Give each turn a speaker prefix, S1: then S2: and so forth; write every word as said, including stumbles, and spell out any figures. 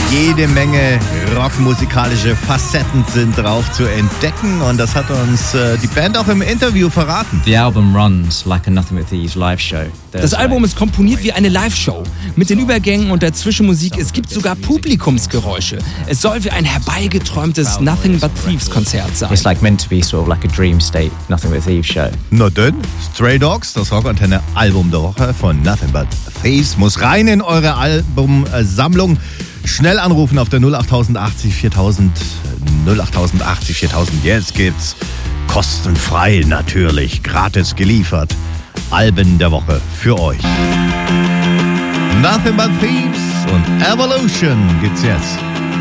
S1: Jede Menge rockmusikalische Facetten sind drauf zu entdecken und das hat uns äh, die Band auch im Interview verraten.
S2: The album runs like a Nothing But Thieves live show.
S3: Das Album ist komponiert wie eine Live-Show. Mit den Übergängen und der Zwischenmusik, es gibt sogar Publikumsgeräusche. Es soll wie ein herbeigeträumtes Nothing But Thieves Konzert sein.
S2: It's like meant to be sort of like a dream state Nothing But Thieves show.
S1: Na denn, Stray Dogs, das Rockantenne Album der Woche von Nothing But Thieves, muss rein in eure Albumsammlung. Schnell anrufen auf der null acht achtzig viertausend, null acht achtzig viertausend. Jetzt gibt's kostenfrei natürlich, gratis geliefert. Alben der Woche für euch. Nothing But Thieves und Evolution gibt's jetzt.